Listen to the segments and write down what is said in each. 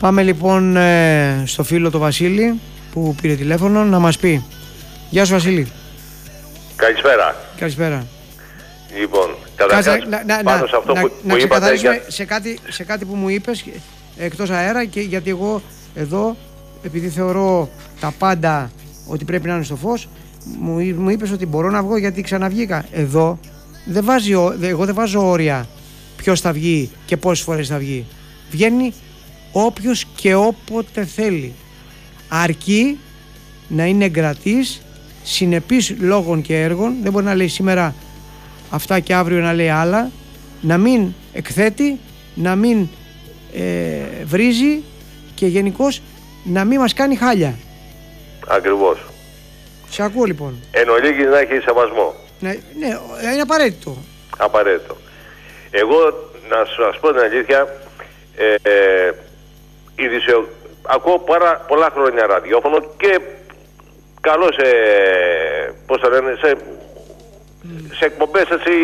Πάμε λοιπόν στο φίλο το Βασίλη που πήρε τηλέφωνο να μας πει. Γεια σου Βασίλη. Καλησπέρα. Καλησπέρα. Λοιπόν, καταρχάς πάνω σε αυτό που είπατε σε κάτι που μου είπες εκτός αέρα, και γιατί εγώ εδώ, επειδή θεωρώ τα πάντα ότι πρέπει να είναι στο φως, μου είπες ότι μπορώ να βγω γιατί ξαναβγήκα. Εδώ εγώ δεν βάζω όρια ποιος θα βγει και πόσες φορές θα βγει. Βγαίνει όποιος και όποτε θέλει, αρκεί να είναι εγκρατής, συνεπής λόγων και έργων. Δεν μπορεί να λέει σήμερα αυτά και αύριο να λέει άλλα, να μην εκθέτει, να μην βρίζει και γενικώς να μην μας κάνει χάλια. Ακριβώς. Σε ακούω λοιπόν. Εν ολίγης να έχει σεβασμό. Ναι, είναι απαραίτητο. Απαραίτητο. Εγώ να σας πω την αλήθεια, ακούω πολλά χρόνια ραδιόφωνο και καλό πώς το λένε, σε εκπομπές έτσι,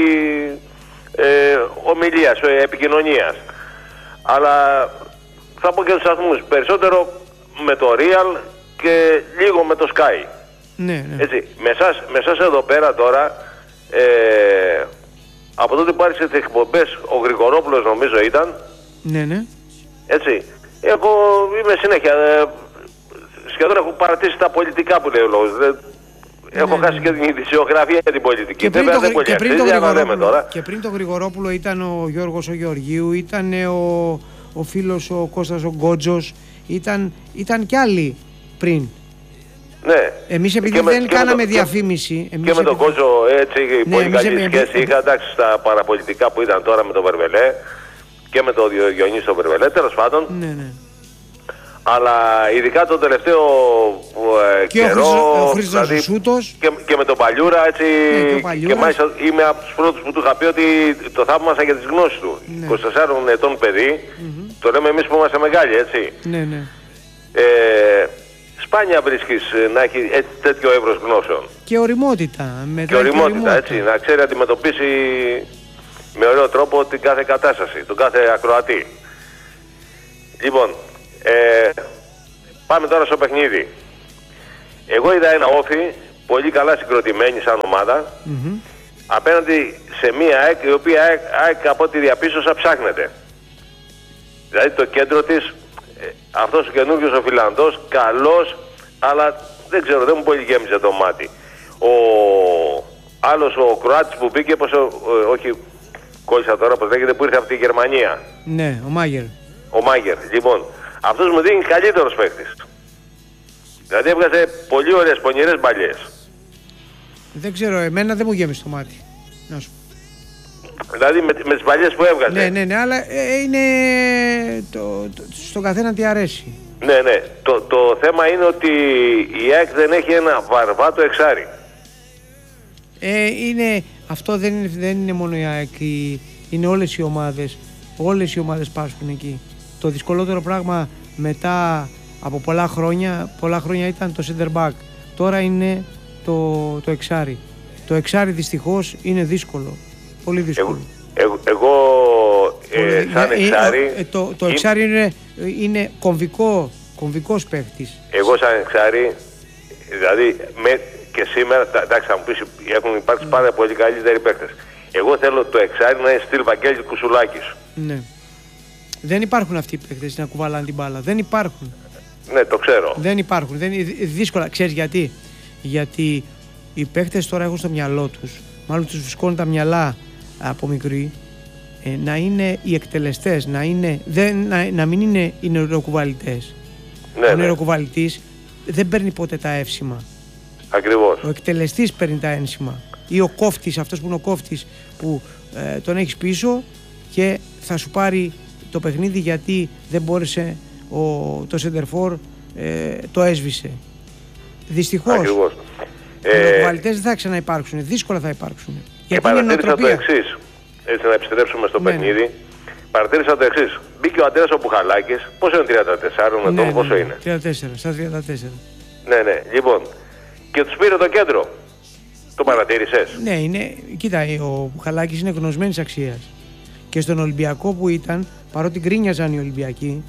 ομιλίας, επικοινωνίας. Αλλά θα πω και τους σταθμούς, περισσότερο με το Real και λίγο με το Sky. Ναι. Έτσι, με εσάς εδώ πέρα τώρα, από τότε που άρχισε τις εκπομπές, ο Γρηγορόπουλος νομίζω ήταν. Ναι. Έτσι, εγώ είμαι συνέχεια, σχεδόν έχω παρατήσει τα πολιτικά που λέει ο λόγος. Έχω χάσει και την ειδησιογραφία για την πολιτική. Και πριν το Γρηγορόπουλο ήταν ο Γιώργος ο Γεωργίου, ήταν ο φίλος ο Κώστας ο Γκότζος, ήταν κι άλλοι πριν. Ναι. Εμείς επειδή δεν κάναμε διαφήμιση. Και με τον Κόζο έτσι πολύ καλή σχέση είχα, εντάξει, στα παραπολιτικά που ήταν τώρα με τον Βερβελέ και με τον Διονύση τον Βερβελέ, τέλος πάντων. Ναι. Αλλά ειδικά τον τελευταίο καιρό, ο Χρήστος δηλαδή, Σούτος και με τον Παλιούρα, έτσι, και μάλιστα είμαι από τους πρώτους που του είχα πει ότι το θαύμασα για τις γνώσεις του. 24 ετών παιδί, το λέμε εμείς που είμαστε μεγάλοι, έτσι. Ναι. Σπάνια βρίσκεις να έχει τέτοιο εύρος γνώσεων. Και οριμότητα. Έτσι, να ξέρει να αντιμετωπίσει με ωραίο τρόπο την κάθε κατάσταση, τον κάθε ακροατή. Λοιπόν, πάμε τώρα στο παιχνίδι. Εγώ είδα ένα Όφι πολύ καλά συγκροτημένη σαν ομάδα, απέναντι σε μία ΑΕΚ η οποία ΑΕΚ από ό,τι διαπίστωσα ψάχνεται. Δηλαδή το κέντρο της, αυτός ο καινούργιος ο Φιλανδός, καλός, αλλά δεν ξέρω, δεν μου πολύ γέμιζε το μάτι. Ο άλλος ο Κροάτης που μπήκε, όχι κόλλησα τώρα πως λέγεται, που ήρθε από τη Γερμανία. Ναι, ο Μάγερ. Ο Μάγερ, λοιπόν, αυτός μου δίνει καλύτερος παίκτης. Δηλαδή έβγαζε πολύ ωραίες πονηρές μπαλιές. Δεν ξέρω, εμένα δεν μου γέμισε το μάτι. Να σου. Δηλαδή με τις μπαλιές που έβγαζε. Ναι, αλλά είναι στον καθένα τι αρέσει. Ναι, το θέμα είναι ότι η ΑΕΚ δεν έχει ένα βαρβάτο εξάρι. Αυτό δεν είναι μόνο η ΑΕΚ, είναι όλες οι ομάδες. Όλες οι ομάδες πάσχουν εκεί. Το δυσκολότερο πράγμα μετά από πολλά χρόνια ήταν το center back. Τώρα είναι το εξάρι. Το εξάρι δυστυχώς είναι δύσκολο. Πολύ δύσκολο. Εγώ σαν εξάρι... Το εξάρι είναι κομβικός παίχτης. Εγώ σαν εξάρι, δηλαδή και σήμερα, εντάξει θα μου πεις, έχουν υπάρξει πάρα πολύ καλύτεροι παίχτες. Εγώ θέλω το εξάρι να είναι στυλ Βαγγέλης Κουσουλάκης. Ναι. Δεν υπάρχουν αυτοί οι παίχτες να κουβαλάνε την μπάλα. Δεν υπάρχουν. Ναι, το ξέρω. Δεν υπάρχουν. Δύσκολα. Ξέρεις γιατί? Γιατί οι παίχτες τώρα έχουν στο μυαλό τους, μάλλον τους βρισκώνουν τα μυαλά από μικροί, να είναι οι εκτελεστές, να μην είναι οι νεροκουβαλητές. Ο νεροκουβαλητής δεν παίρνει ποτέ τα εύσημα. Ακριβώς. Ο εκτελεστής παίρνει τα ένσημα. Ή ο κόφτης, αυτός που είναι ο κόφτης, που τον έχεις πίσω και θα σου πάρει το παιχνίδι γιατί δεν μπόρεσε το σεντερφόρ, το έσβησε. Δυστυχώς. Ακριβώς. Οι νεροκουβαλητές δεν θα ξαναυπάρξουν, δύσκολα θα υπάρξουν. Και παρατήρησα το εξής, έτσι να επιστρέψουμε στο παιχνίδι. Παρατήρησα το εξής. Μπήκε ο Αντρέας ο Μπουχαλάκης, πόσο είναι 34 ετών, πόσο είναι? 34, στα 34. Ναι, λοιπόν. Και τους πήρε το κέντρο. Το παρατήρησες? Ναι, κοίτα, ο Μπουχαλάκης είναι γνωσμένης αξίας. Και στον Ολυμπιακό που ήταν, παρότι γκρίνιαζαν οι Ολυμπιακοί,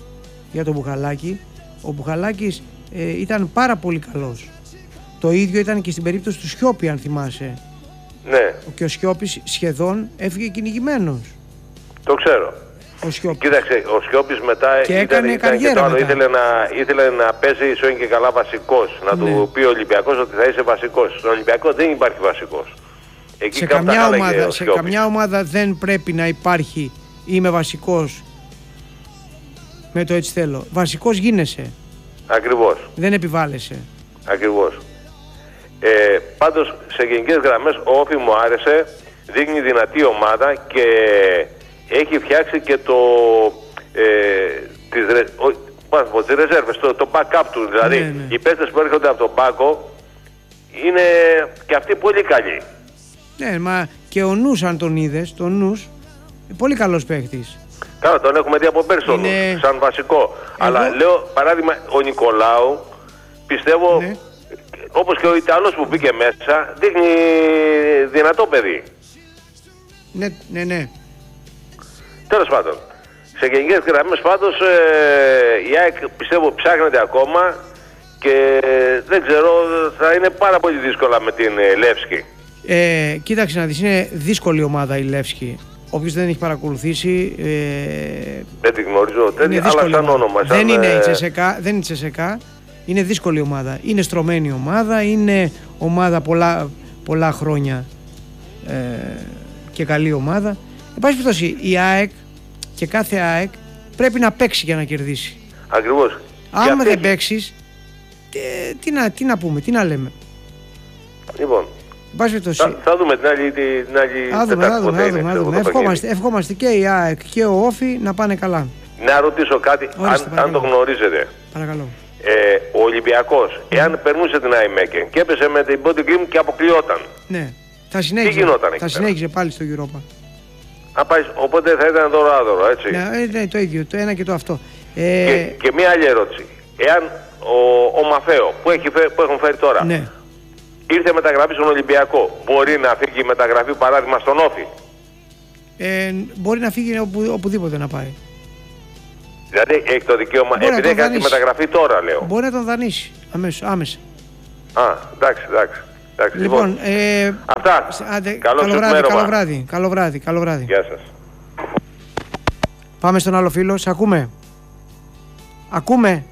για τον Μπουχαλάκη. Ο Μπουχαλάκης ήταν πάρα πολύ καλός. Το ίδιο ήταν και στην περίπτωση του Σιώπη, αν θυμάσαι. Ναι. Και ο Σιώπης σχεδόν έφυγε κυνηγημένος. Το ξέρω. Ο Σιώπης. Κοίταξε, ο Σιώπης μετά και έκανε ήταν και το άλλο. Ήθελε να παίζει ίσον και καλά βασικός. Να του πει ο Ολυμπιακός ότι θα είσαι βασικός. Στον Ολυμπιακό δεν υπάρχει βασικός. Εκεί σε καμιά ομάδα δεν πρέπει να υπάρχει είμαι βασικός με το έτσι θέλω. Βασικός γίνεσαι. Ακριβώς. Δεν επιβάλλεσαι. Ακριβώς. Πάντως σε γενικές γραμμές ο Όφη μου άρεσε, δείχνει δυνατή ομάδα και έχει φτιάξει και τις ρεζέρβες, το backup του, δηλαδή ναι. Οι παίκτες που έρχονται από τον πάγκο είναι και αυτοί πολύ καλοί. Ναι, μα και ο Νους, αν τον είδες, τον Νους, πολύ καλός παίκτης. Καλά, τον έχουμε δει από πέρσι τον Νους, σαν βασικό. Αλλά λέω, παράδειγμα, ο Νικολάου, πιστεύω, ναι, όπως και ο Ιταλός που μπήκε μέσα, δείχνει δυνατό παιδί. Ναι. Τέλος πάντων, σε γενικές γραμμές πάντως η ΑΕΚ πιστεύω ψάχνεται ακόμα και δεν ξέρω, θα είναι πάρα πολύ δύσκολα με την Λεύσκη. Κοίταξε να δεις, είναι δύσκολη ομάδα η Λεύσκη. Όποιος δεν έχει παρακολουθήσει... δεν την γνωρίζω, αλλά σαν όνομα. Δεν είναι η Τσεσεκά, είναι δύσκολη ομάδα. Είναι στρωμένη ομάδα, είναι ομάδα πολλά χρόνια και καλή ομάδα. Εν πάση περιπτώσει, η ΑΕΚ και κάθε ΑΕΚ πρέπει να παίξει για να κερδίσει. Ακριβώς. Άμα δεν παίξεις, τι να πούμε, τι να λέμε. Λοιπόν, θα δούμε την άλλη Ευχόμαστε και η ΑΕΚ και ο Όφη να πάνε καλά. Να ρωτήσω κάτι, αν το γνωρίζετε. Παρακαλώ. Ο Ολυμπιακός, εάν περνούσε την ΑΕΜΕΚΕ και έπεσε με την Body Cream και αποκλειόταν. Ναι. Τι γινόταν εκεί? Θα συνέχιζε πάλι στο Europa. Οπότε θα ήταν δώρο-άδωρο, έτσι. Ναι, το ίδιο, το ένα και το αυτό. Και μία άλλη ερώτηση. Εάν ο Μαφέο που έχουν φέρει τώρα, ναι, ήρθε μεταγραφή στον Ολυμπιακό, μπορεί να φύγει μεταγραφή παράδειγμα στον Όφη? Μπορεί να φύγει οπουδήποτε να πάει. Δηλαδή έχει το δικαίωμα, επειδή έχει κάνει τη μεταγραφή τώρα, λέω. Μπορεί να τον δανείσει άμεσα. Εντάξει. Λοιπόν, αυτά. Καλό βράδυ. Γεια σας. Πάμε στον άλλο φίλο. Σε ακούμε.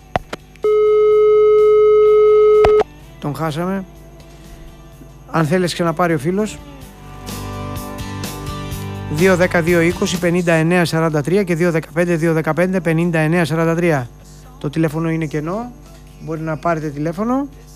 Τον χάσαμε. Αν θέλεις ξαναπάρει ο φίλος, 2-10-2-20-59-43 και 2-15-2-15-59-43. Το τηλέφωνο είναι κενό. Μπορεί να πάρετε τηλέφωνο.